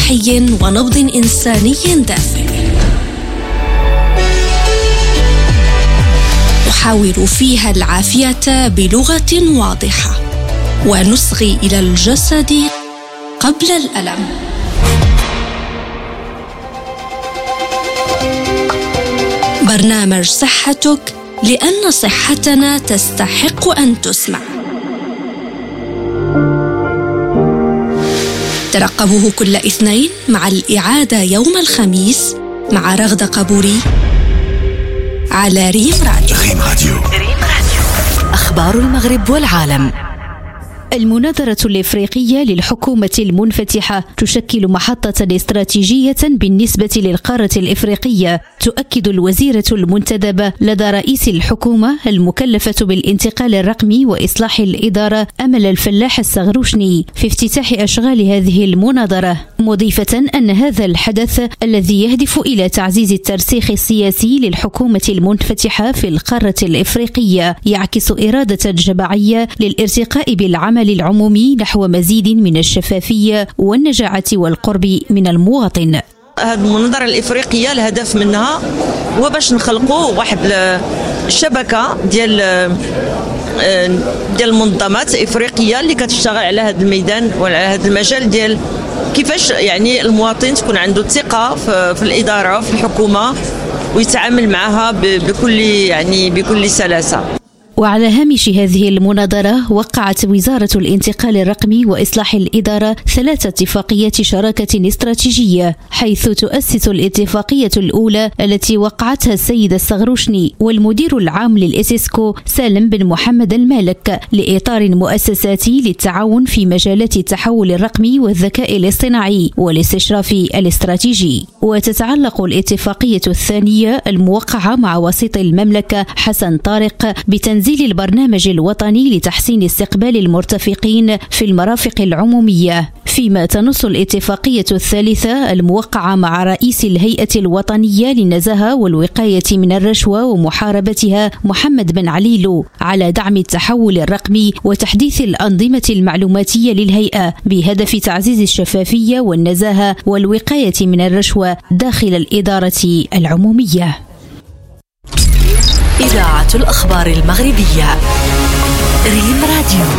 روحي ونبض إنساني دافئ. نحاور فيها العافية بلغة واضحة ونصغي إلى الجسد قبل الألم. برنامج صحتك، لأن صحتنا تستحق أن تسمع. ترقبوه كل اثنين مع الإعادة يوم الخميس مع رغدة قبوري على ريم راديو. أخبار المغرب والعالم. المناظرة الإفريقية للحكومة المنفتحة تشكل محطة استراتيجية بالنسبة للقارة الإفريقية، تؤكد الوزيرة المنتدبة لدى رئيس الحكومة المكلفة بالانتقال الرقمي وإصلاح الإدارة أمل الفلاح السغروشني في افتتاح أشغال هذه المناظرة، مضيفة أن هذا الحدث الذي يهدف إلى تعزيز الترسيخ السياسي للحكومة المنفتحة في القارة الإفريقية يعكس إرادة جماعية للارتقاء بالعمل العمومي نحو مزيد من الشفافية والنجاعة والقرب من المواطن. هذه المناظرة الإفريقية الهدف منها هو باش نخلقوا واحد الشبكة ديال المنظمات إفريقية اللي كتشتغل على هذا الميدان وعلى هذا المجال ديال كيفاش يعني المواطن تكون عنده ثقة في الإدارة في الحكومة ويتعامل معها بكل سلاسة. وعلى هامش هذه المناظرة وقعت وزارة الانتقال الرقمي وإصلاح الإدارة 3 اتفاقيات شراكة استراتيجية، حيث تؤسس الاتفاقية الأولى التي وقعتها السيد السغروشني والمدير العام للإسيسكو سالم بن محمد المالك لإطار مؤسساتي للتعاون في مجالات التحول الرقمي والذكاء الاصطناعي والاستشراف الاستراتيجي. وتتعلق الاتفاقية الثانية الموقعة مع وسيط المملكة حسن طارق بتنزيل البرنامج الوطني لتحسين استقبال المرتفقين في المرافق العمومية، فيما تنص الاتفاقية الثالثة الموقعة مع رئيس الهيئة الوطنية للنزاهة والوقاية من الرشوة ومحاربتها محمد بن عليلو على دعم التحول الرقمي وتحديث الأنظمة المعلوماتية للهيئة بهدف تعزيز الشفافية والنزاهة والوقاية من الرشوة داخل الإدارة العمومية. إذاعة الأخبار المغربية ريم راديو.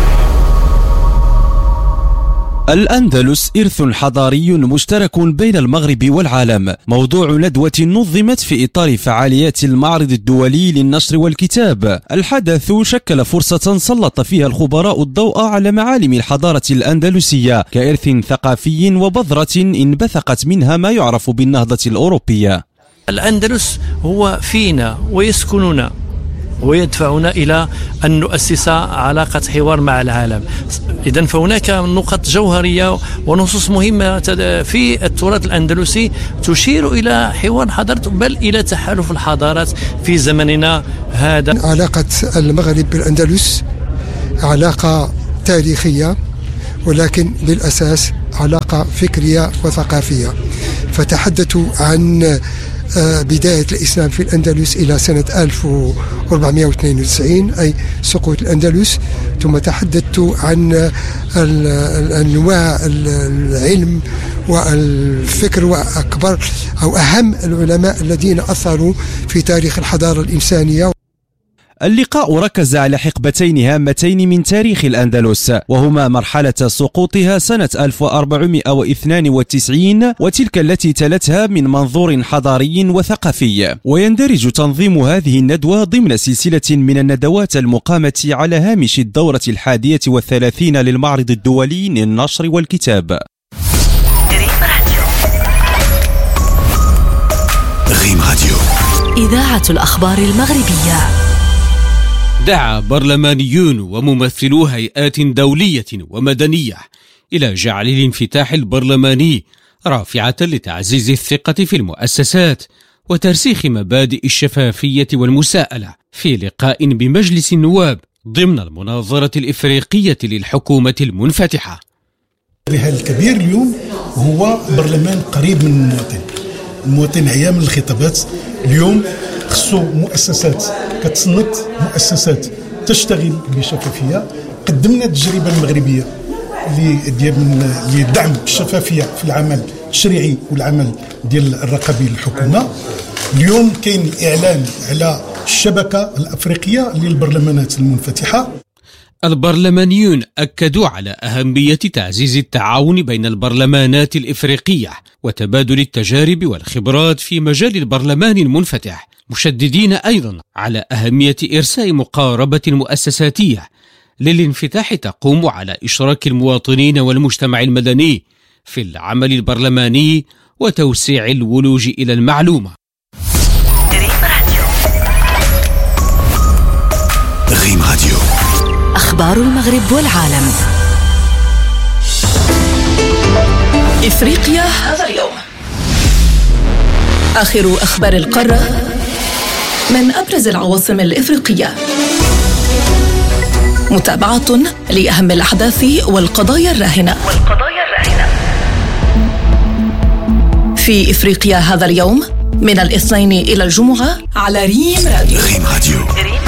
الأندلس إرث حضاري مشترك بين المغرب والعالم، موضوع ندوة نظمت في إطار فعاليات المعرض الدولي للنشر والكتاب. الحدث شكل فرصة سلط فيها الخبراء الضوء على معالم الحضارة الأندلسية كإرث ثقافي وبذرة انبثقت منها ما يعرف بالنهضة الأوروبية. الأندلس هو فينا ويسكننا ويدفعنا إلى أن نؤسس علاقة حوار مع العالم. إذن فهناك نقط جوهرية ونصوص مهمة في التراث الأندلسي تشير إلى حوار حضارات بل إلى تحالف الحضارات في زمننا هذا. علاقة المغرب بالأندلس علاقة تاريخية، ولكن بالأساس علاقة فكرية وثقافية. فتحدثوا عن بداية الإسلام في الأندلس إلى سنة 1492 أي سقوط الأندلس، ثم تحدثت عن أنواع العلم والفكر وأكبر أو أهم العلماء الذين أثروا في تاريخ الحضارة الإنسانية. اللقاء ركز على حقبتين هامتين من تاريخ الأندلس، وهما مرحلة سقوطها سنة 1492 وتلك التي تلتها من منظور حضاري وثقافي. ويندرج تنظيم هذه الندوة ضمن سلسلة من الندوات المقامة على هامش الدورة 31 للمعرض الدولي للنشر والكتاب. ريم راديو. إذاعة الأخبار المغربية. دعا برلمانيون وممثلو هيئات دولية ومدنية إلى جعل الانفتاح البرلماني رافعة لتعزيز الثقة في المؤسسات وترسيخ مبادئ الشفافية والمساءلة في لقاء بمجلس النواب ضمن المناظرة الإفريقية للحكومة المنفتحة. الهدف الكبير اليوم هو برلمان قريب من المواطن عيا من الخطابات. اليوم خصو مؤسسات كتصنت، مؤسسات تشتغل بشفافية. قدمنا التجربة المغربية لدعم الشفافية في العمل التشريعي والعمل ديال الرقابي للحكومة. اليوم كاين الإعلان على الشبكة الأفريقية للبرلمانات المنفتحة. البرلمانيون أكدوا على أهمية تعزيز التعاون بين البرلمانات الإفريقية وتبادل التجارب والخبرات في مجال البرلمان المنفتح، مشددين أيضا على أهمية إرساء مقاربة مؤسساتية للانفتاح تقوم على إشراك المواطنين والمجتمع المدني في العمل البرلماني وتوسيع الولوج إلى المعلومة. ريم راديو، أخبار المغرب والعالم. إفريقيا هذا اليوم، آخر أخبار القارة من أبرز العواصم الإفريقية، متابعة لأهم الأحداث والقضايا الراهنة. في إفريقيا هذا اليوم من الاثنين إلى الجمعة على ريم راديو. ريم راديو.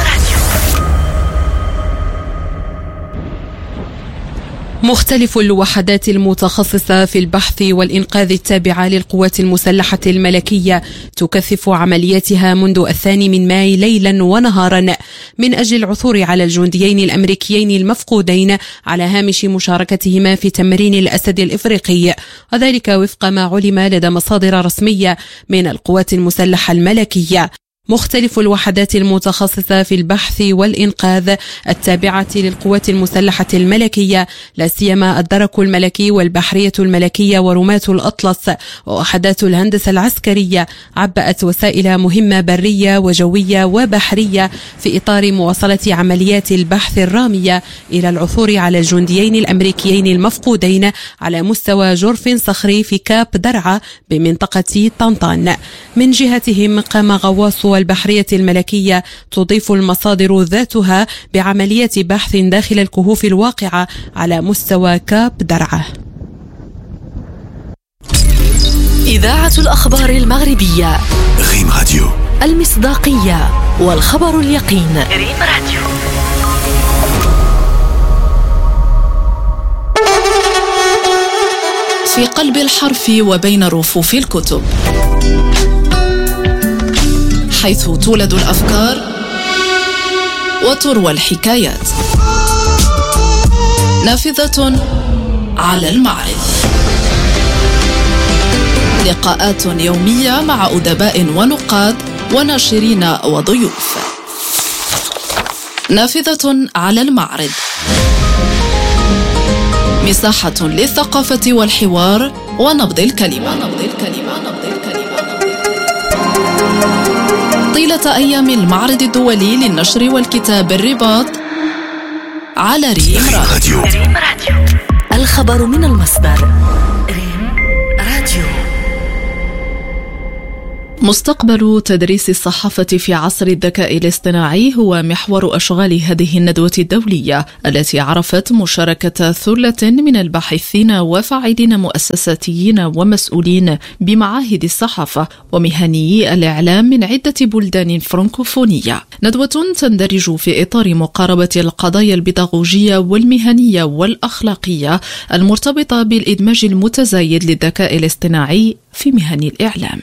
مختلف الوحدات المتخصصة في البحث والإنقاذ التابعة للقوات المسلحة الملكية تكثف عملياتها منذ 2 مايو ليلا ونهارا من أجل العثور على الجنديين الأمريكيين المفقودين على هامش مشاركتهما في تمرين الأسد الإفريقي، وذلك وفق ما علم لدى مصادر رسمية من القوات المسلحة الملكية. مختلف الوحدات المتخصصة في البحث والإنقاذ التابعة للقوات المسلحة الملكية، لا سيما الدرك الملكي والبحرية الملكية ورماة الأطلس ووحدات الهندسة العسكرية، عبأت وسائل مهمة برية وجوية وبحرية في إطار مواصلة عمليات البحث الرامية إلى العثور على الجنديين الأمريكيين المفقودين على مستوى جرف صخري في كاب درعا بمنطقة طنطان. من جهتهم قام غواص البحرية الملكية تضيف المصادر ذاتها بعملية بحث داخل الكهوف الواقعة على مستوى كاب درعا. إذاعة الأخبار المغربية، ريم راديو، المصداقية والخبر اليقين. ريم راديو. في قلب الحرف وبين رفوف الكتب، حيث تولد الأفكار وتروى الحكايات. نافذة على المعرض، لقاءات يومية مع أدباء ونقاد وناشرين وضيوف. نافذة على المعرض، مساحة للثقافة والحوار ونبض الكلمة. طيلة أيام المعرض الدولي للنشر والكتاب الرباط على ريم راديو. الخبر من المصدر. ريم راديو. مستقبل تدريس الصحافة في عصر الذكاء الاصطناعي هو محور أشغال هذه الندوة الدولية، التي عرفت مشاركة ثلة من الباحثين وفاعلين مؤسساتيين ومسؤولين بمعاهد الصحافة ومهنيي الإعلام من عدة بلدان فرنكوفونية. ندوة تندرج في إطار مقاربة القضايا البيداغوجية والمهنية والأخلاقية المرتبطة بالإدماج المتزايد للذكاء الاصطناعي في مهن الإعلام.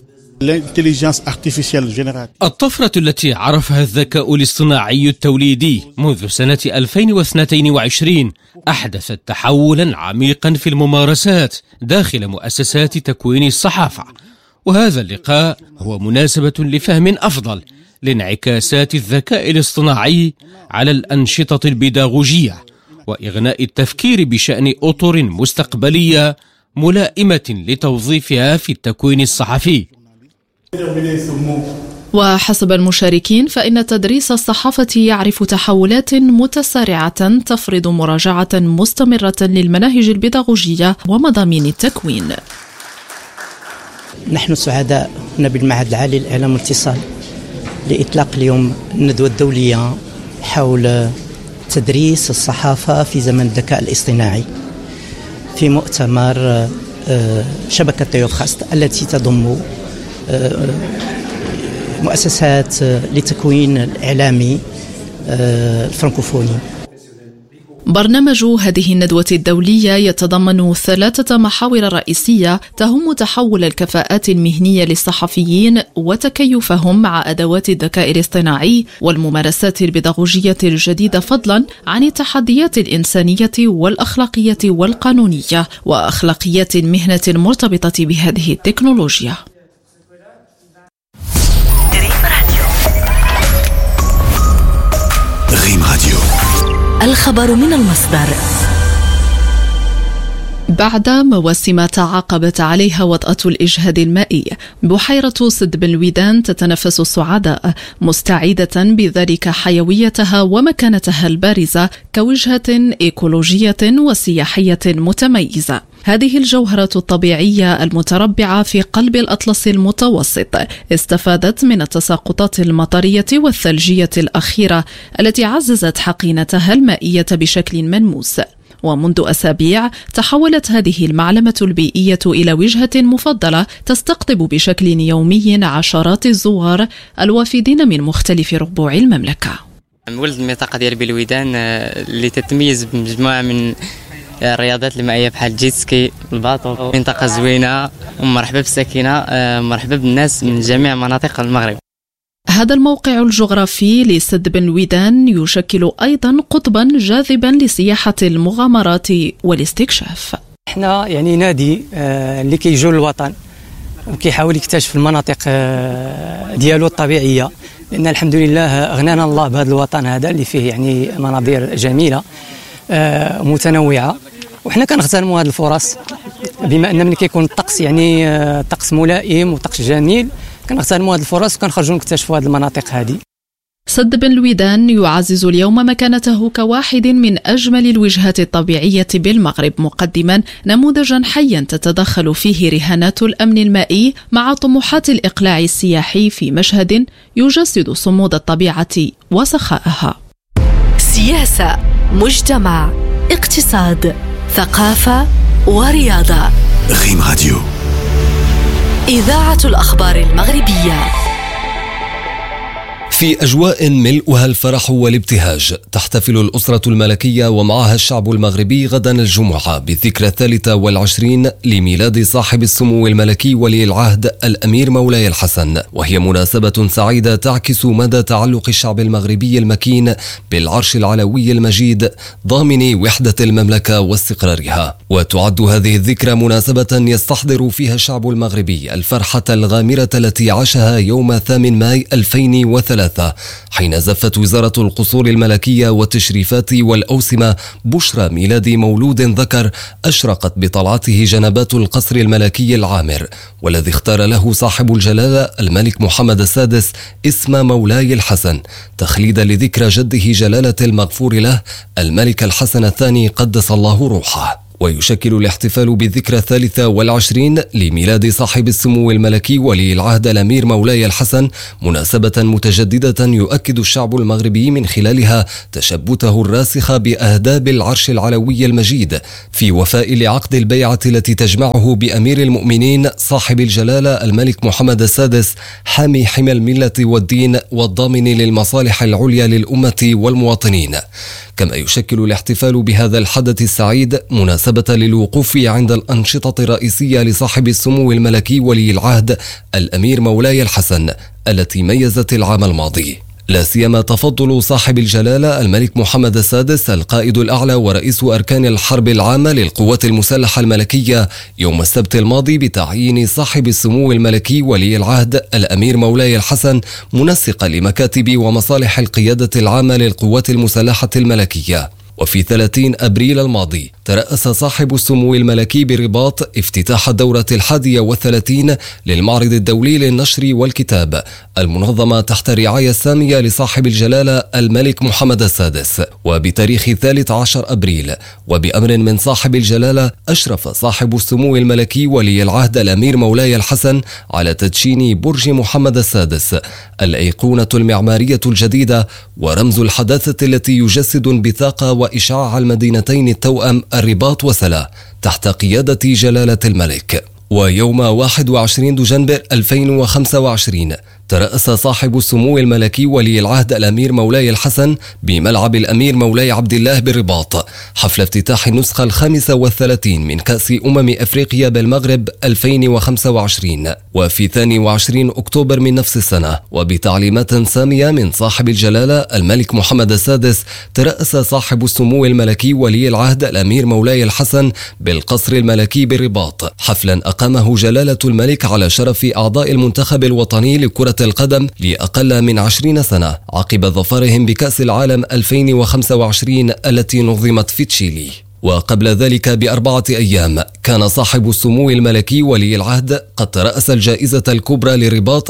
الطفرة التي عرفها الذكاء الاصطناعي التوليدي منذ سنة 2022 أحدثت تحولا عميقا في الممارسات داخل مؤسسات تكوين الصحافة، وهذا اللقاء هو مناسبة لفهم أفضل لانعكاسات الذكاء الاصطناعي على الأنشطة البيداغوجية وإغناء التفكير بشأن أطر مستقبلية ملائمة لتوظيفها في التكوين الصحفي. وحسب المشاركين فإن تدريس الصحافة يعرف تحولات متسارعة تفرض مراجعة مستمرة للمناهج البيداغوجية ومضامين التكوين. نحن سعداء هنا بالمعهد العالي للإعلام والاتصال لإطلاق اليوم الندوة الدولية حول تدريس الصحافة في زمن الذكاء الاصطناعي في مؤتمر شبكة تيوفخاست التي تضم مؤسسات لتكوين الإعلامي الفرنكوفوني. برنامج هذه الندوة الدولية يتضمن 3 محاور رئيسية تهم تحول الكفاءات المهنية للصحفيين وتكيفهم مع أدوات الذكاء الاصطناعي والممارسات البيداغوجية الجديدة، فضلا عن التحديات الإنسانية والأخلاقية والقانونية وأخلاقيات المهنة المرتبطة بهذه التكنولوجيا. ريم راديو، الخبر من المصدر. بعد مواسم تعاقبت عليها وطأة الإجهاد المائي، بحيرة سد بن الويدان تتنفس السعداء، مستعيدة بذلك حيويتها ومكانتها البارزة كوجهة إيكولوجية وسياحية متميزة. هذه الجوهرة الطبيعية المتربعة في قلب الأطلس المتوسط استفادت من التساقطات المطرية والثلجية الأخيرة التي عززت حقينتها المائية بشكل ملموس. ومنذ أسابيع تحولت هذه المعلمة البيئية إلى وجهة مفضلة تستقطب بشكل يومي عشرات الزوار الوافدين من مختلف ربوع المملكة. ولد المنطقة ديال بالويدان اللي تتميز بمجموعة من الرياضات المائية بحال الجيتسكي، الباطو. منطقة زوينة ومرحبا بالساكنة، مرحبا بالناس من جميع مناطق المغرب. هذا الموقع الجغرافي لسد بن الويدان يشكل أيضا قطبا جاذبا لسياحة المغامرات والاستكشاف. احنا يعني نادي اللي كيجول الوطن وكيحاول يكتشف المناطق ديالو الطبيعية، لأن الحمد لله أغنانا الله بهذا الوطن هذا اللي فيه يعني مناظر جميلة متنوعة، وحنا كنغتنموا هذه الفرص بما أن من كيكون الطقس يعني طقس ملائم وطقس جميل، كنغتنموا هذه الفرص وكنخرجوا نكتشفوا هذه المناطق هذه. سد بن الويدان يعزز اليوم مكانته كواحد من أجمل الوجهات الطبيعية بالمغرب، مقدما نموذجا حيا تتدخل فيه رهانات الأمن المائي مع طموحات الإقلاع السياحي في مشهد يجسد صمود الطبيعة وسخائها. سياسة، مجتمع، اقتصاد، ثقافة ورياضة. ريم راديو، إذاعة الأخبار المغربية. في أجواء ملؤها الفرح والابتهاج تحتفل الأسرة الملكية ومعها الشعب المغربي غدا الجمعة بالذكرى 23 لميلاد صاحب السمو الملكي ولي العهد الأمير مولاي الحسن، وهي مناسبة سعيدة تعكس مدى تعلق الشعب المغربي المكين بالعرش العلوي المجيد ضامن وحدة المملكة واستقرارها. وتعد هذه الذكرى مناسبة يستحضر فيها الشعب المغربي الفرحة الغامرة التي عاشها يوم 8 ماي 2003 حين زفت وزارة القصور الملكية والتشريفات والأوسمة بشرى ميلاد مولود ذكر أشرقت بطلعته جنبات القصر الملكي العامر، والذي اختار له صاحب الجلالة الملك محمد السادس اسم مولاي الحسن تخليدا لذكرى جده جلالة المغفور له الملك الحسن الثاني قدس الله روحه. ويشكل الاحتفال بالذكرى 23 لميلاد صاحب السمو الملكي ولي العهد الأمير مولاي الحسن مناسبة متجددة يؤكد الشعب المغربي من خلالها تشبته الراسخ بأهداب العرش العلوي المجيد في وفاء لعقد البيعة التي تجمعه بأمير المؤمنين صاحب الجلالة الملك محمد السادس حامي حمى الملة والدين والضامن للمصالح العليا للأمة والمواطنين. كما يشكل الاحتفال بهذا الحدث السعيد مناسبة للوقوف عند الأنشطة الرئيسية لصاحب السمو الملكي ولي العهد الأمير مولاي الحسن التي ميزت العام الماضي، لا سيما تفضل صاحب الجلالة الملك محمد السادس القائد الأعلى ورئيس أركان الحرب العامة للقوات المسلحة الملكية يوم السبت الماضي بتعيين صاحب السمو الملكي ولي العهد الأمير مولاي الحسن منسقا لمكاتب ومصالح القيادة العامة للقوات المسلحة الملكية. وفي 30 أبريل الماضي ترأس صاحب السمو الملكي برباط افتتاح الدورة 31 للمعرض الدولي للنشر والكتاب المنظمة تحت الرعاية السامية لصاحب الجلالة الملك محمد السادس. وبتاريخ 13 أبريل وبأمر من صاحب الجلالة أشرف صاحب السمو الملكي ولي العهد الأمير مولاي الحسن على تدشين برج محمد السادس الأيقونة المعمارية الجديدة ورمز الحداثة التي يجسد انبثاق وإشعاع المدينتين التوأم الرباط وسلا تحت قيادة جلالة الملك. ويوم 21 دجنبر 2025 ترأس صاحب السمو الملكي ولي العهد الأمير مولاي الحسن بملعب الأمير مولاي عبد الله بالرباط حفل افتتاح النسخة 35 من كأس أفريقيا بالمغرب 2025، وفي 22 أكتوبر من نفس السنة وبتعليمات سامية من صاحب الجلالة الملك محمد السادس ترأس صاحب السمو الملكي ولي العهد الأمير مولاي الحسن بالقصر الملكي بالرباط حفلا أقامه جلالة الملك على شرف أعضاء المنتخب الوطني لكرة القدم لأقل من 20 سنة عقب ظفرهم بكأس العالم 2025 التي نظمت في تشيلي. وقبل ذلك ب4 أيام كان صاحب السمو الملكي ولي العهد قد ترأس الجائزة الكبرى لرباط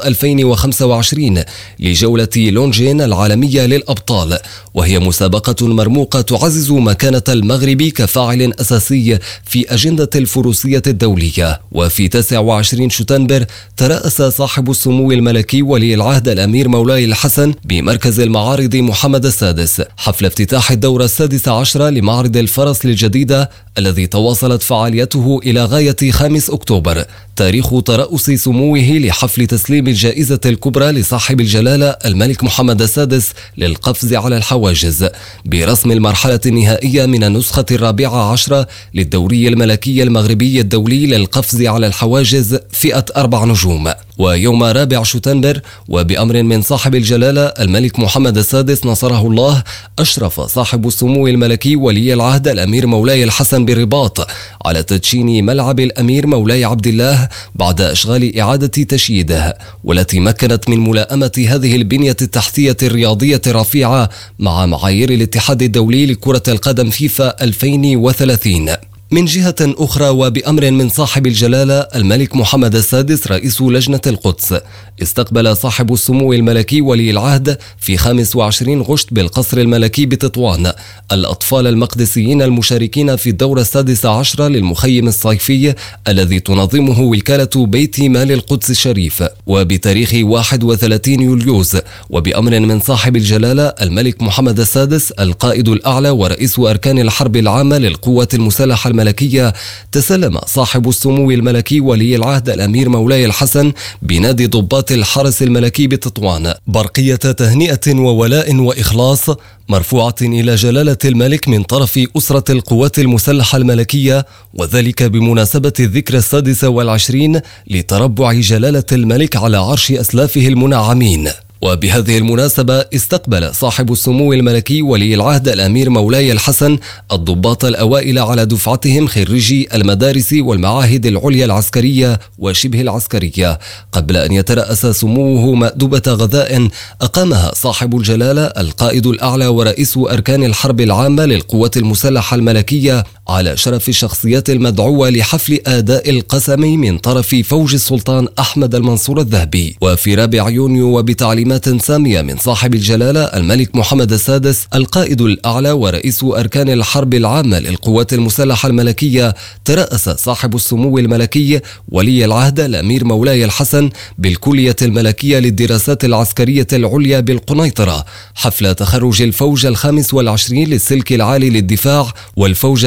2025 لجولة لونجين العالمية للأبطال، وهي مسابقة مرموقة تعزز مكانة المغرب كفاعل أساسي في أجندة الفروسية الدولية. وفي 29 شتنبر ترأس صاحب السمو الملكي ولي العهد الأمير مولاي الحسن بمركز المعارض محمد السادس حفل افتتاح الدورة 16 لمعرض الفرس الجديدة الذي تواصلت فعاليته إلى غاية 5 أكتوبر، تاريخ ترأس سموه لحفل تسليم الجائزة الكبرى لصاحب الجلالة الملك محمد السادس للقفز على الحواجز برسم المرحلة النهائية من النسخة 14 للدوري الملكي المغربي الدولي للقفز على الحواجز فئة 4 نجوم. ويوم 4 شتنبر وبأمر من صاحب الجلالة الملك محمد السادس نصره الله أشرف صاحب السمو الملكي ولي العهد الأمير مولاي الحسن بالرباط على تدشين ملعب الأمير مولاي عبد الله بعد أشغال إعادة تشييده، والتي مكنت من ملائمة هذه البنية التحتية الرياضية الرفيعة مع معايير الاتحاد الدولي لكرة القدم فيفا 2030. من جهة أخرى وبأمر من صاحب الجلالة الملك محمد السادس رئيس لجنة القدس استقبل صاحب السمو الملكي ولي العهد في 25 غشت بالقصر الملكي بتطوان الأطفال المقدسيين المشاركين في الدورة 16 للمخيم الصيفي الذي تنظمه وكالة بيت مال القدس الشريف. وبتاريخ 31 يوليوز وبأمر من صاحب الجلالة الملك محمد السادس القائد الأعلى ورئيس أركان الحرب العامة للقوات المسلحة الملكية تسلم صاحب السمو الملكي ولي العهد الأمير مولاي الحسن بنادي ضباط الحرس الملكي بتطوان برقية تهنئة وولاء وإخلاص مرفوعة إلى جلالة الملك من طرف أسرة القوات المسلحة الملكية، وذلك بمناسبة الذكرى 26 لتربع جلالة الملك على عرش أسلافه المنعمين. وبهذه المناسبة استقبل صاحب السمو الملكي ولي العهد الأمير مولاي الحسن الضباط الأوائل على دفعتهم خريجي المدارس والمعاهد العليا العسكرية وشبه العسكرية، قبل أن يترأس سموه مأدبة غذاء أقامها صاحب الجلالة القائد الأعلى ورئيس أركان الحرب العامة للقوات المسلحة الملكية على شرف الشخصيات المدعوة لحفل آداء القسم من طرف فوج السلطان أحمد المنصور الذهبي. وفي 4 يونيو وبتعليمات سامية من صاحب الجلالة الملك محمد السادس القائد الأعلى ورئيس أركان الحرب العامة للقوات المسلحة الملكية ترأس صاحب السمو الملكي ولي العهد الأمير مولاي الحسن بالكلية الملكية للدراسات العسكرية العليا بالقنيطرة حفل تخرج الفوج 25 للسلك العالي للدفاع والفوج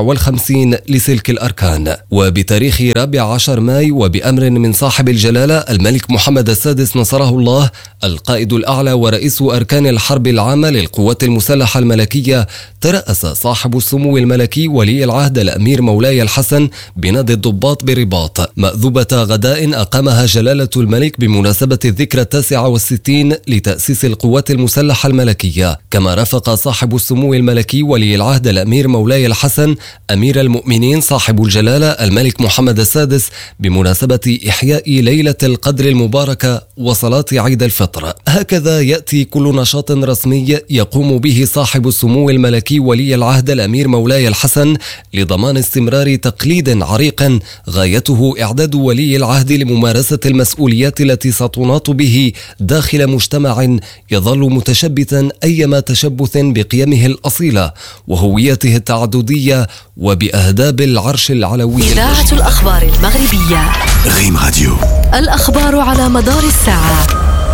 59 لسلك الأركان. وبتاريخ 14 مايو وبأمر من صاحب الجلالة الملك محمد السادس نصره الله القائد الأعلى ورئيس أركان الحرب العامة للقوات المسلحة الملكية ترأس صاحب السمو الملكي ولي العهد الأمير مولاي الحسن بنادي الضباط برباط مأذوبة غداء أقامها جلالة الملك بمناسبة الذكرى 69 لتأسيس القوات المسلحة الملكية. كما رافق صاحب السمو الملكي ولي العهد الأمير مولاي الحسن أمير المؤمنين صاحب الجلالة الملك محمد السادس بمناسبة إحياء ليلة القدر المباركة وصلاة عيد الفطر. هكذا يأتي كل نشاط رسمي يقوم به صاحب السمو الملكي ولي العهد الأمير مولاي الحسن لضمان استمرار تقليد عريق غايته إعداد ولي العهد لممارسة المسؤوليات التي ستناط به داخل مجتمع يظل متشبتا أيما تشبث بقيمه الأصيلة وهويته التعددية وبأهداب العرش العلوي. إذاعة الأخبار المغربية ريم راديو، الأخبار على مدار الساعة.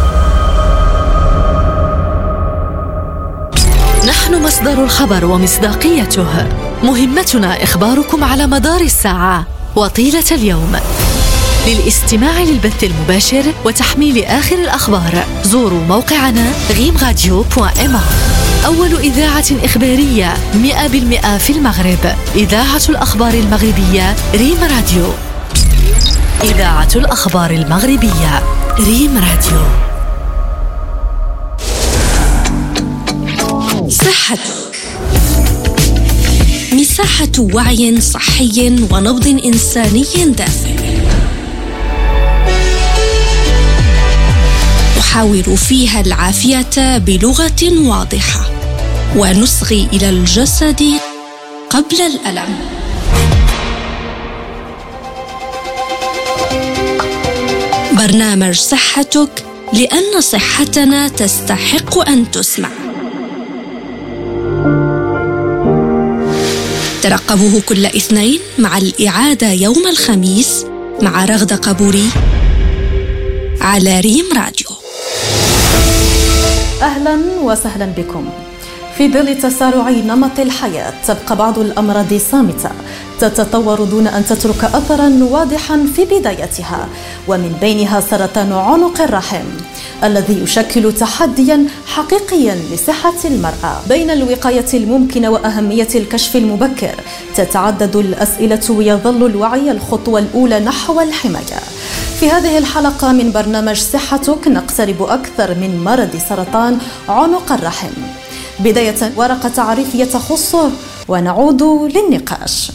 نحن مصدر الخبر ومصداقيته، مهمتنا إخباركم على مدار الساعة وطيلة اليوم. للاستماع للبث المباشر وتحميل آخر الأخبار زوروا موقعنا rimradio.ma. أول إذاعة إخبارية 100% في المغرب، إذاعة الأخبار المغربية ريم راديو. إذاعة الأخبار المغربية ريم راديو. صحتك، مساحة وعي صحي ونبض إنساني دافئ، نحاور فيها العافية بلغة واضحة ونصغي إلى الجسد قبل الألم. برنامج صحتك، لأن صحتنا تستحق أن تسمع. ترقبوه كل اثنين مع الإعادة يوم الخميس مع رغدة قبوري على ريم راديو. أهلا وسهلا بكم. في ظل تسارع نمط الحياة تبقى بعض الأمراض صامتة تتطور دون أن تترك أثرا واضحا في بدايتها، ومن بينها سرطان عنق الرحم الذي يشكل تحديا حقيقيا لصحة المرأة. بين الوقاية الممكنة وأهمية الكشف المبكر تتعدد الأسئلة، ويظل الوعي الخطوة الأولى نحو الحماية. في هذه الحلقة من برنامج صحتك نقترب أكثر من مرض سرطان عنق الرحم. بداية ورقة تعريفية تخصه ونعود للنقاش.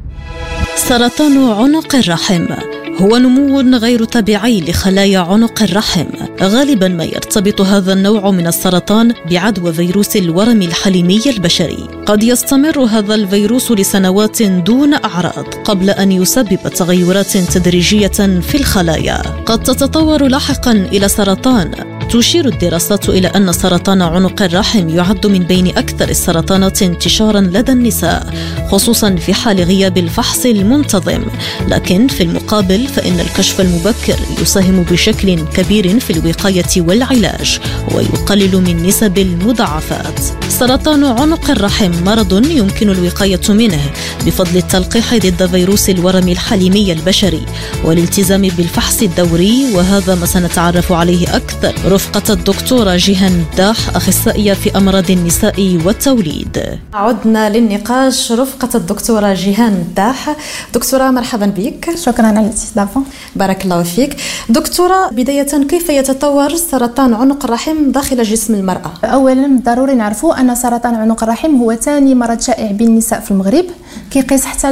سرطان عنق الرحم هو نمو غير طبيعي لخلايا عنق الرحم. غالبا ما يرتبط هذا النوع من السرطان بعدوى فيروس الورم الحليمي البشري. قد يستمر هذا الفيروس لسنوات دون أعراض قبل أن يسبب تغيرات تدريجية في الخلايا. قد تتطور لاحقا إلى سرطان. تشير الدراسات إلى أن سرطان عنق الرحم يعد من بين أكثر السرطانات انتشارا لدى النساء، خصوصا في حال غياب الفحص المنتظم. لكن في المقابل فإن الكشف المبكر يساهم بشكل كبير في الوقاية والعلاج ويقلل من نسب المضاعفات. سرطان عنق الرحم مرض يمكن الوقاية منه بفضل التلقيح ضد فيروس الورم الحليمي البشري والالتزام بالفحص الدوري، وهذا ما سنتعرف عليه أكثر رفقة الدكتورة جيهان داح، أخصائية في أمراض النساء والتوليد. عدنا للنقاش رفقة الدكتورة جيهان داح. دكتورة مرحبا بك. شكرا على الاستضافة. بارك الله فيك. دكتورة، بداية كيف يتطور سرطان عنق الرحم داخل جسم المرأة؟ أولا ضروري نعرفوا أن سرطان عنق الرحم هو ثاني مرض شائع بين النساء في المغرب، كيقيس حتى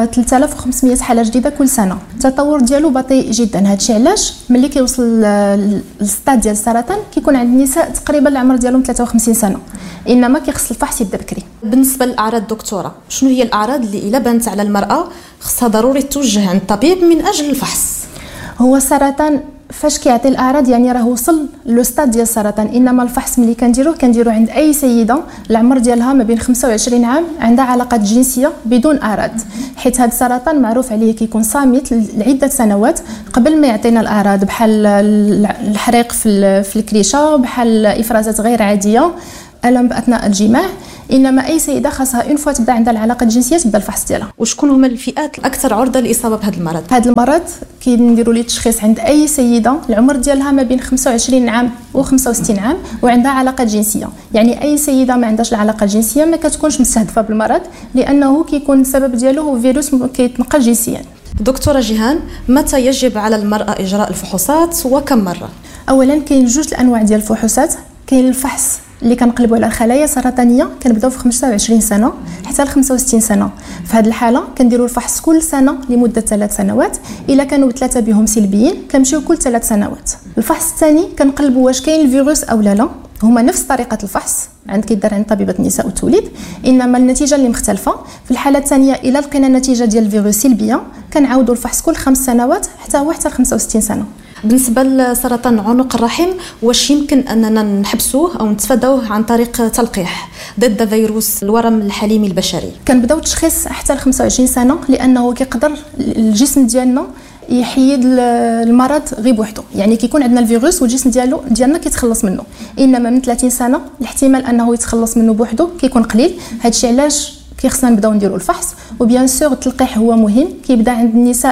3500 حالة جديدة كل سنة. التطور ديالو بطيء جدا. هادشي علاش ملي كيوصل للستاد ديال السرطان كيكون عند النساء تقريبا العمر ديالهم 53 سنة، انما كيخص الفحص يبدا بكري. بالنسبه للاعراض دكتوره، شنو هي الاعراض اللي الا بانت على المراه خصها ضروري توجه عند الطبيب من اجل الفحص؟ هو السرطان فاش كيعطي الاعراض يعني راه وصل لو ستاد ديال السرطان، انما الفحص ملي كنديروه عند اي سيده العمر ديالها ما بين 25 عام عندها علاقات جنسيه بدون اعراض، حيت هذا السرطان معروف عليه كيكون صامت لعده سنوات قبل ما يعطينا الاعراض، بحال الحريق في الكريشه، بحال افرازات غير عاديه، الم باثناء الجماع. انما اي سيده خاصها اون فوا تبدا عندها العلاقه الجنسيه تبدا الفحص ديالها. وشكون هما الفئات الاكثر عرضه للاصابه بهذا المرض؟ هذا المرض كنديروا ليه تشخيص عند اي سيده العمر ديالها ما بين 25 عام و65 عام وعندها علاقه جنسيه. يعني اي سيده ما عندهاش العلاقه الجنسيه ما كتكونش مستهدفه بالمرض، لانه كيكون السبب ديالو هو فيروس كيتنقل جنسيا. دكتوره جيهان، متى يجب على المراه اجراء الفحوصات وكم مره؟ اولا كاين جوج الانواع ديال الفحوصات. كاين الفحص اللي كنقلبوا على الخلايا السرطانيه، كنبداو في 25 سنه حتى ل 65 سنه. في هذه الحاله كنديروا الفحص كل سنه لمده 3 سنوات، الا كانوا 3 بهم سلبيين كنمشيو كل 3 سنوات. الفحص الثاني كنقلبوا واش كاين الفيروس او لا. هما نفس طريقه الفحص كيدار عند طبيبه النساء والتوليد، انما النتيجه اللي مختلفه. في الحاله الثانيه الا لقينا النتيجه ديال الفيروس سلبيه كنعاودوا الفحص كل 5 سنوات حتى 65 سنه. بالنسبه لسرطان عنق الرحم، واش يمكن اننا نحبسوه او نتفادوه عن طريق تلقيح ضد فيروس الورم الحليمي البشري؟ كنبداو التشخيص حتى ل 25 سنه، لانه كيقدر الجسم ديالنا يحيد المرض غير بوحده، يعني كيكون عندنا الفيروس والجسم ديالنا كيتخلص منه. انما من 30 سنه الاحتمال انه يتخلص منه بوحده كيكون قليل. هادشي علاش كيخصنا نبداو نديروا الفحص. وبيان سور التلقيح هو مهم، كيبدا عند النساء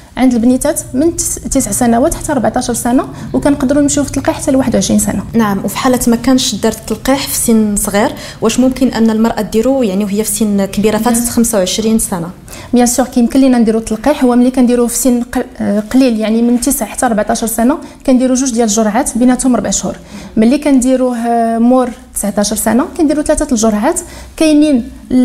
عند البنيتات من 9 سنوات حتى 14 سنه، وكنقدروا نمشيو في التلقيح حتى ل 21 سنه. نعم. وفي حاله ما كانش دارت التلقيح في سن صغير، واش ممكن ان المراه ديرو يعني وهي في سن كبيره فاتت 25 سنه؟ بيان سور كيمكن لينا نديروا التلقيح، هو ملي كنديروه في سن قليل يعني من 9 حتى 14 سنه كنديروا 2 ديال الجرعات بيناتهم 4 شهور. ملي كنديروه مور 19 سنه كنديروا 3 الجرعات. كاينين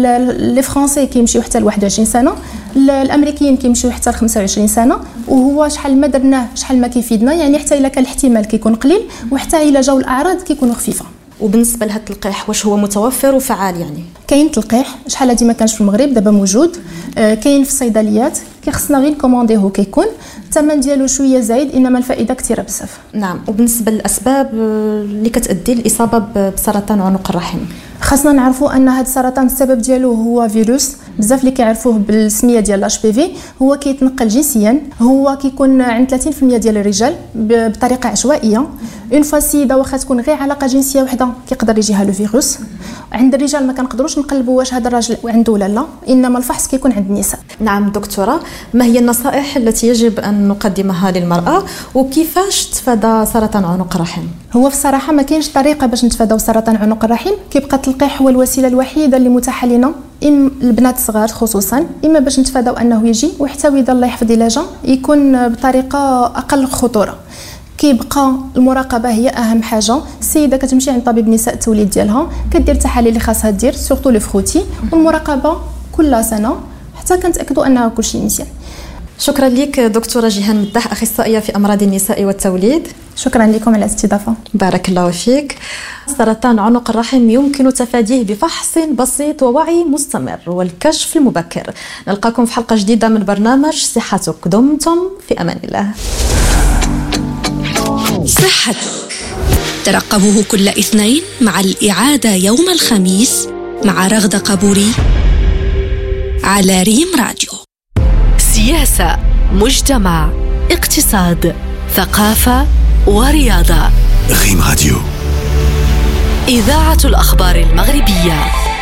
لي فرونسي كيمشيو حتى ل 21 سنه، الامريكيين كيمشيو حتى ل 25 سنه. وهو شحال ما درناه شحال ما كيفيدنا، يعني حتى الا كان الاحتمال كيكون قليل، وحتى الا جاو الاعراض كيكونوا خفيفه. وبالنسبه لهذا التلقيح واش هو متوفر وفعال؟ يعني كاين تلقيح شحال هادي ما كانش في المغرب، دابا موجود، كاين في الصيدليات، كيخصنا غير نكومونديه. كيكون الثمن ديالو شويه زايد، انما الفائده كثيره بزاف. نعم. وبالنسبه للاسباب اللي كتؤدي للاصابه بسرطان عنق الرحم، خاصنا نعرفوا ان هذا السرطان السبب ديالو هو فيروس، بزاف اللي كيعرفوه بالسميه ديال HPV. هو كيتنقل جنسيا، هو كيكون عند 30% ديال الرجال بطريقه عشوائيه. اون فوا السيده واخا تكون غير علاقه جنسيه وحده كيقدر يجيها لو فيروس. عند الرجال ما كنقدروش نقلبوا واش هذا الراجل عنده ولا لا، انما الفحص كيكون عند النساء. نعم دكتوره، ما هي النصائح التي يجب ان نقدمها للمراه، وكيفاش تفادى سرطان عنق الرحم؟ هو في الصراحه ما كاينش طريقه باش نتفاداو سرطان عنق الرحم، كيبقى التلقيح هو الوسيله الوحيده اللي متاحه لنا، البنات الصغار خصوصا، اما باش نتفاداو انه يجي، وحتى اذا الله يحفظ الا جا يكون بطريقه اقل خطوره. كيبقى المراقبه هي اهم حاجه. السيده كتمشي عند طبيب نساء التوليد ديالها، كدير التحاليل اللي خاصها دير، سورتو لو فروتي، والمراقبه كل سنه حتى كنتاكدوا انها كلشي مزيان. شكرا لك دكتوره جيهان مداح، اخصائيه في امراض النساء والتوليد. شكرا لكم على الاستضافه. بارك الله فيك. سرطان عنق الرحم يمكن تفاديه بفحص بسيط ووعي مستمر والكشف المبكر. نلقاكم في حلقه جديده من برنامج صحتك. دمتم في امان الله. صحتك ترقبوه كل اثنين مع الإعادة يوم الخميس مع رغدة قبوري على ريم راديو. سياسة، مجتمع، اقتصاد، ثقافة ورياضة. ريم راديو، إذاعة الأخبار المغربية.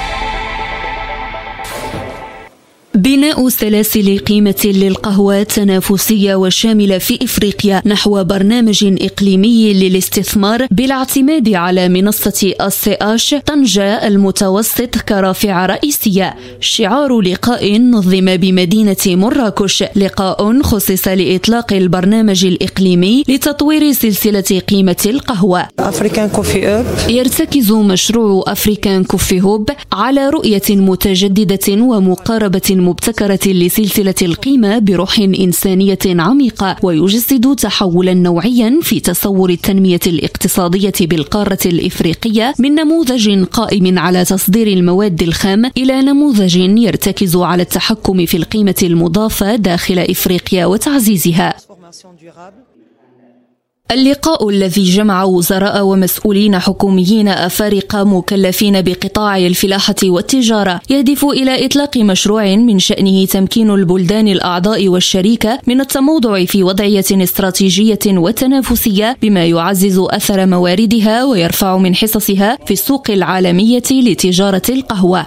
بناء سلاسل قيمة للقهوة تنافسية وشاملة في إفريقيا نحو برنامج إقليمي للاستثمار بالاعتماد على منصة الCH طنجة المتوسط كرافعة رئيسية. شعار لقاء نظم بمدينة مراكش، لقاء خصص لإطلاق البرنامج الإقليمي لتطوير سلسلة قيمة القهوة. يرتكز مشروع أفريكان كوفي هوب على رؤية متجددة ومقاربة مبتكرة لسلسلة القيمة بروح إنسانية عميقة، ويجسد تحولا نوعيا في تصور التنمية الاقتصادية بالقارة الإفريقية من نموذج قائم على تصدير المواد الخام إلى نموذج يرتكز على التحكم في القيمة المضافة داخل إفريقيا وتعزيزها. اللقاء الذي جمع وزراء ومسؤولين حكوميين أفارقة مكلفين بقطاع الفلاحة والتجارة يهدف إلى إطلاق مشروع من شأنه تمكين البلدان الأعضاء والشريكة من التموضع في وضعية استراتيجية وتنافسية بما يعزز أثر مواردها ويرفع من حصصها في السوق العالمية لتجارة القهوة.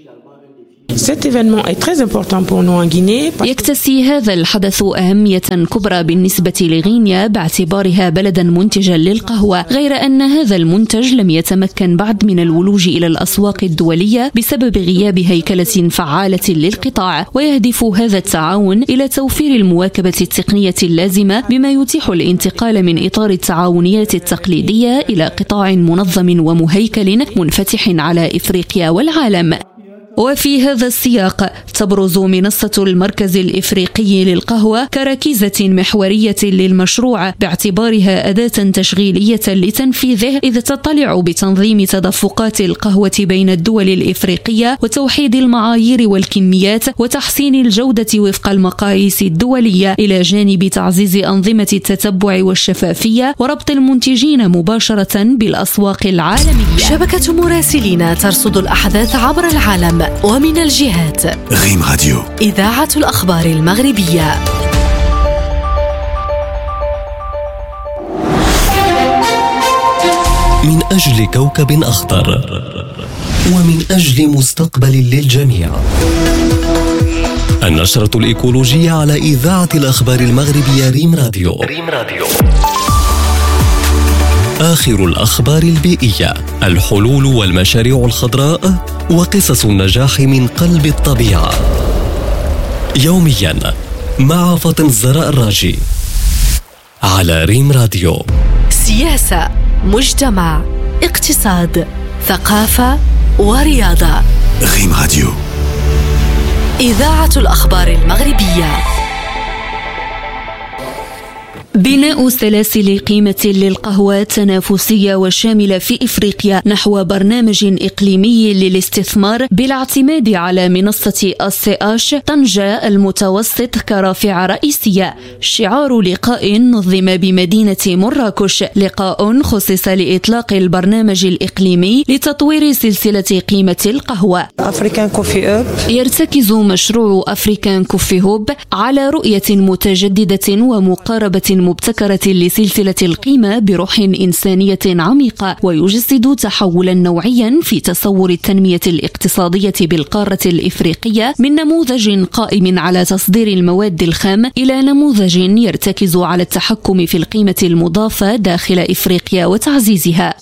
يكتسي هذا الحدث أهمية كبرى بالنسبة لغينيا باعتبارها بلدا منتجا للقهوة، غير أن هذا المنتج لم يتمكن بعد من الولوج إلى الأسواق الدولية بسبب غياب هيكلة فعالة للقطاع. ويهدف هذا التعاون إلى توفير المواكبة التقنية اللازمة بما يتيح الانتقال من إطار التعاونيات التقليدية إلى قطاع منظم ومهيكل منفتح على إفريقيا والعالم. وفي هذا السياق تبرز منصة المركز الإفريقي للقهوة كركيزة محورية للمشروع باعتبارها أداة تشغيلية لتنفيذه، إذ تطلع بتنظيم تدفقات القهوة بين الدول الإفريقية وتوحيد المعايير والكميات وتحسين الجودة وفق المقاييس الدولية، إلى جانب تعزيز أنظمة التتبع والشفافية وربط المنتجين مباشرة بالأسواق العالمية. شبكة مراسلين ترصد الأحداث عبر العالم ومن الجهات. ريم راديو، إذاعة الأخبار المغربية. من أجل كوكب أخضر ومن أجل مستقبل للجميع، النشرة الإيكولوجية على إذاعة الأخبار المغربية ريم راديو. آخر الأخبار البيئية، الحلول والمشاريع الخضراء وقصص النجاح من قلب الطبيعة، يوميا مع فاطمة الزهراء الراجي على ريم راديو. سياسة، مجتمع، اقتصاد، ثقافة ورياضة. ريم راديو، إذاعة الأخبار المغربية. بناء سلاسل قيمة للقهوة تنافسية وشاملة في إفريقيا نحو برنامج إقليمي للاستثمار بالاعتماد على منصة السي طنجة المتوسط كرافعة رئيسية. شعار لقاء نظم بمدينة مراكش، لقاء خصص لإطلاق البرنامج الإقليمي لتطوير سلسلة قيمة القهوة. يرتكز مشروع أفريكان كوفي هوب على رؤية متجددة ومقاربة مبتكرة لسلسلة القيمة بروح إنسانية عميقة، ويجسد تحولا نوعيا في تصور التنمية الاقتصادية بالقارة الإفريقية من نموذج قائم على تصدير المواد الخام إلى نموذج يرتكز على التحكم في القيمة المضافة داخل إفريقيا وتعزيزها.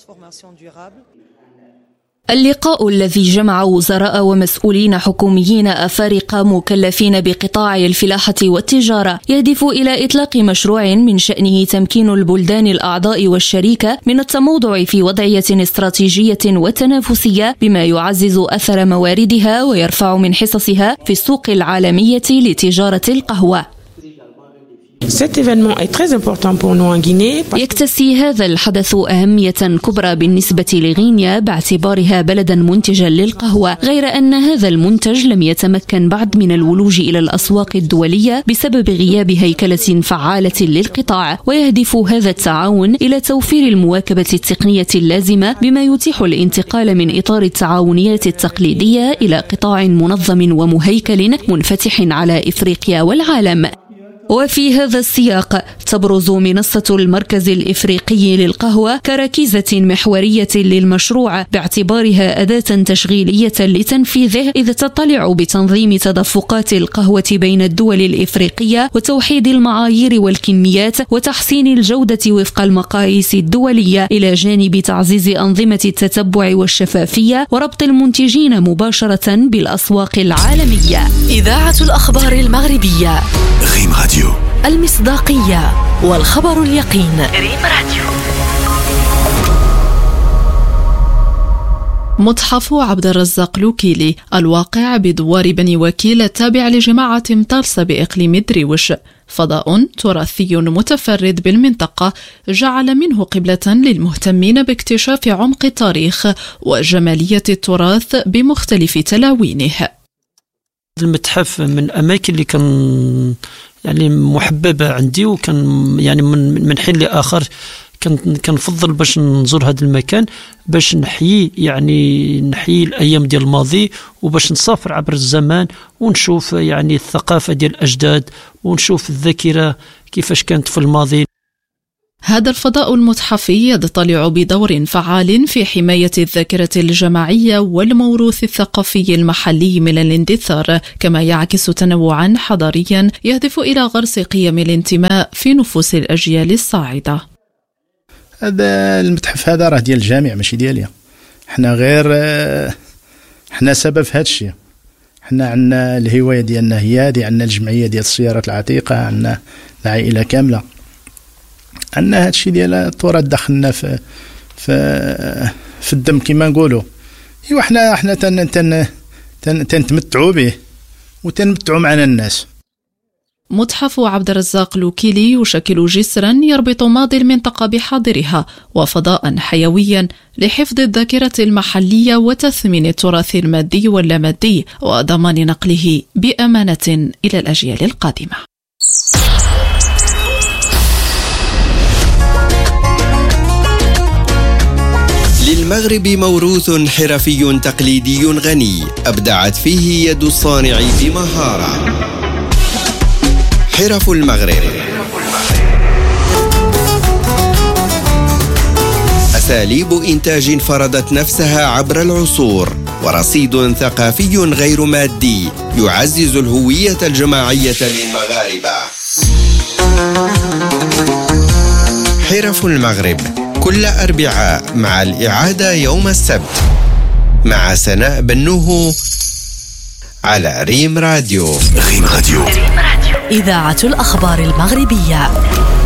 اللقاء الذي جمع وزراء ومسؤولين حكوميين أفارقة مكلفين بقطاع الفلاحة والتجارة يهدف إلى إطلاق مشروع من شأنه تمكين البلدان الأعضاء والشريكة من التموضع في وضعية استراتيجية وتنافسية بما يعزز أثر مواردها ويرفع من حصصها في السوق العالمية لتجارة القهوة. يكتسي هذا الحدث أهمية كبرى بالنسبة لغينيا باعتبارها بلدا منتجا للقهوة، غير أن هذا المنتج لم يتمكن بعد من الولوج إلى الأسواق الدولية بسبب غياب هيكلة فعالة للقطاع. ويهدف هذا التعاون إلى توفير المواكبة التقنية اللازمة بما يتيح الانتقال من إطار التعاونيات التقليدية إلى قطاع منظم ومهيكل منفتح على إفريقيا والعالم. وفي هذا السياق تبرز منصة المركز الإفريقي للقهوة كركيزة محورية للمشروع باعتبارها أداة تشغيلية لتنفيذه، إذ تطلع بتنظيم تدفقات القهوة بين الدول الإفريقية وتوحيد المعايير والكميات وتحسين الجودة وفق المقاييس الدولية، إلى جانب تعزيز أنظمة التتبع والشفافية وربط المنتجين مباشرة بالأسواق العالمية. إذاعة الأخبار المغربية. ريم راديو، المصداقية والخبر اليقين. ريم راديو. متحف عبد الرزاق لوكيلي الواقع بدوار بني وكيل التابع لجماعة مطرسة بإقليم دريوش، فضاء تراثي متفرد بالمنطقة جعل منه قبلة للمهتمين باكتشاف عمق التاريخ وجمالية التراث بمختلف تلاوينه. المتحف من الأماكن اللي كان يعني محببة عندي، وكان يعني من حين لآخر كنفضل باش نزور هذا المكان باش نحيي الأيام ديال الماضي، وباش نسافر عبر الزمان ونشوف يعني الثقافة ديال الأجداد ونشوف الذاكرة كيفاش كانت في الماضي. هذا الفضاء المتحفي يضطلع بدور فعال في حماية الذاكرة الجماعية والموروث الثقافي المحلي من الاندثار، كما يعكس تنوعا حضاريا يهدف إلى غرس قيم الانتماء في نفوس الأجيال الصاعدة. هذا المتحف هذا راه ديال الجامع ماشي ديالي، حنا سبب في هذا الشيء. حنا عندنا الهواية ديالنا هي هذه، عندنا الجمعية ديال السيارات العتيقة، عندنا العائلة كاملة، عندنا هذا الشيء ديال التراث دخلنا في الدم كما نقولوا. ايوا حنا تنتمتعوا به وتنمتعوا معنا الناس. متحف عبد الرزاق لوكيلي يشكل جسرا يربط ماضي المنطقة بحاضرها، وفضاء حيويا لحفظ الذاكرة المحلية وتثمين التراث المادي واللامادي وضمان نقله بأمانة إلى الأجيال القادمة. للمغرب موروث حرفي تقليدي غني أبدعت فيه يد الصانع بمهارة. حرف المغرب، أساليب إنتاج فرضت نفسها عبر العصور ورصيد ثقافي غير مادي يعزز الهوية الجماعية للمغاربة. حرف المغرب كل أربعاء مع الإعادة يوم السبت مع سناء بنوه على ريم راديو. ريم راديو، إذاعة الأخبار المغربية.